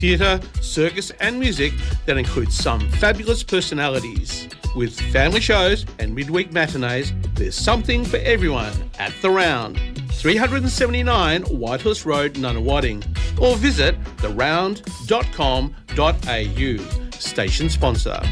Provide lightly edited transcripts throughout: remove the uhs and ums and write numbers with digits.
theatre, circus and music that includes some fabulous personalities. With family shows and midweek matinees, there's something for everyone at The Round. 379 Whitehorse Road, Nunawading, or visit theround.com.au. Station sponsor.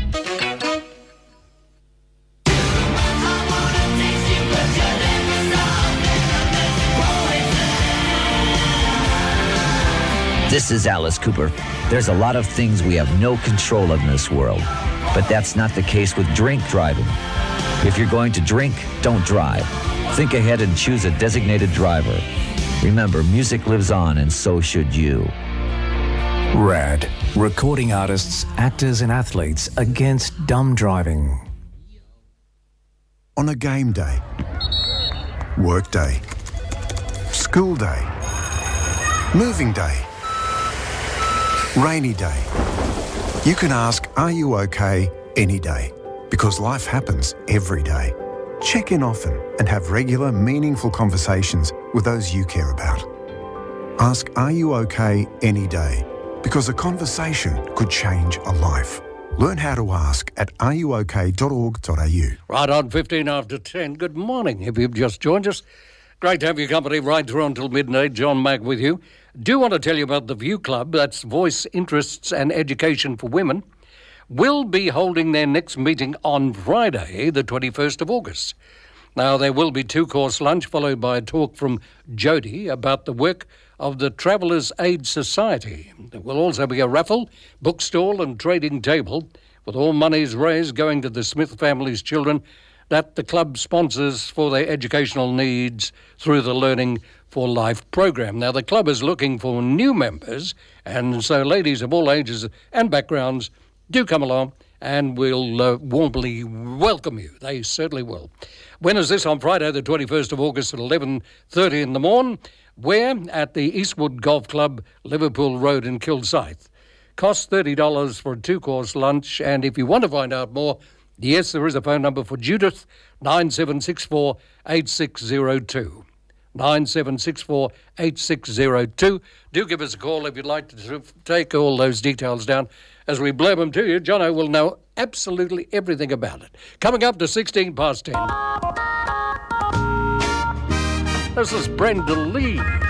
This is Alice Cooper. There's a lot of things we have no control of in this world, but that's not the case with drink driving. If you're going to drink, don't drive. Think ahead and choose a designated driver. Remember, music lives on, and so should you. RAD, recording artists, actors and athletes against dumb driving. On a game day, work day, school day, moving day, rainy day, you can ask, are you okay, any day? Because life happens every day. Check in often and have regular, meaningful conversations with those you care about. Ask, are you okay, any day? Because a conversation could change a life. Learn how to ask at areyouok.org.au. Right on 15 after 10. Good morning if you've just joined us. Great to have your company right through until midnight. John Mack with you. Do want to tell you about the View Club, that's Voice, Interests and Education for Women, will be holding their next meeting on Friday, the 21st of August. Now, there will be 2-course lunch followed by a talk from Jody about the work of the Travellers Aid Society. There will also be a raffle, bookstall and trading table, with all monies raised going to the Smith family's children that the club sponsors for their educational needs through the Learning for Life program. Now, the club is looking for new members, and so ladies of all ages and backgrounds, do come along and we'll warmly welcome you. They certainly will. When is this? On Friday, the 21st of August at 11:30 in the morning. Where? At the Eastwood Golf Club, Liverpool Road in Kilsyth. Costs $30 for a 2-course lunch. And if you want to find out more, yes, there is a phone number for Judith, 9764 8602. 9764 8602. Do give us a call if you'd like to take all those details down as we blurb them to you. Jono will know absolutely everything about it. Coming up to 16 past 10. This is Brenda Lee.